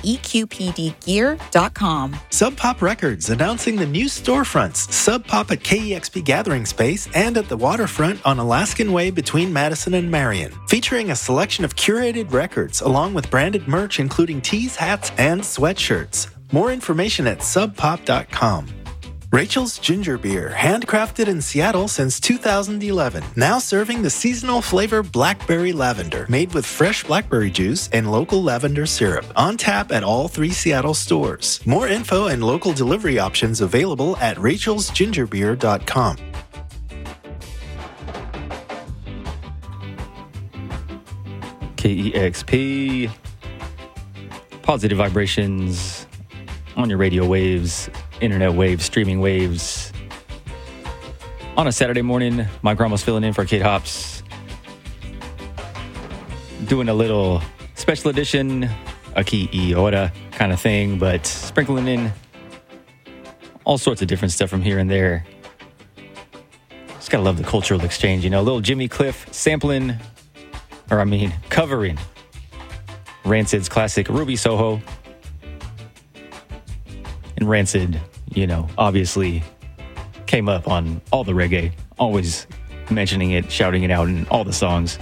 eqpdgear.com. Sub Pop Records announcing the new storefronts, Sub Pop at KEXP Gathering Space and at the waterfront on Alaskan Way between Madison and Marion, featuring a selection of curated records along with branded merch including tees, hats, and sweatshirts. More information at subpop.com. Rachel's Ginger Beer, handcrafted in Seattle since 2011. Now serving the seasonal flavor Blackberry Lavender, made with fresh blackberry juice and local lavender syrup. On tap at all 3 Seattle stores. More info and local delivery options available at rachelsgingerbeer.com. KEXP. Positive vibrations on your radio waves, internet waves, streaming waves. On a Saturday morning, Mike Ramos filling in for Kate Hops. Doing a little special edition, a key hora kind of thing, but sprinkling in all sorts of different stuff from here and there. Just gotta love the cultural exchange, you know. Little Jimmy Cliff covering Rancid's classic Ruby Soho. And Rancid, you know, obviously came up on all the reggae, always mentioning it, shouting it out in all the songs.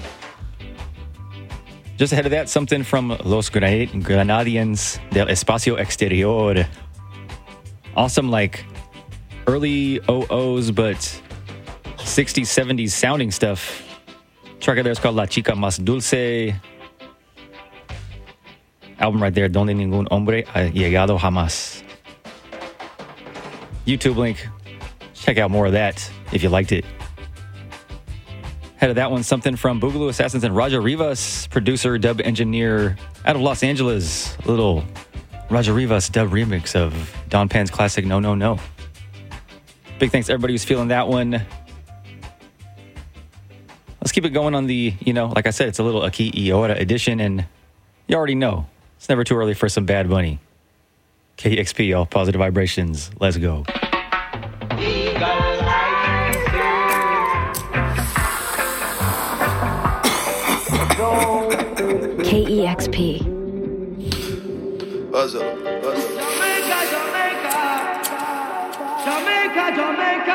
Just ahead of that, something from Los Grenadians del Espacio Exterior. Awesome, like early 00s, but 60s, 70s sounding stuff. Track out there is called La Chica Más Dulce. Album right there, Donde Ningún Hombre Ha Llegado Jamás. YouTube link. Check out more of that if you liked it. Head of that one, something from Boogaloo Assassins and Raja Rivas, producer, dub engineer out of Los Angeles. A little Raja Rivas dub remix of Don Pan's classic No No No. Big thanks to everybody who's feeling that one. Let's keep it going on the, you know, like I said, it's a little Aki Iora edition, and you already know it's never too early for some Bad Bunny. KEXP, all positive vibrations. Let's go. KEXP. Jamaica, Jamaica, Jamaica, Jamaica.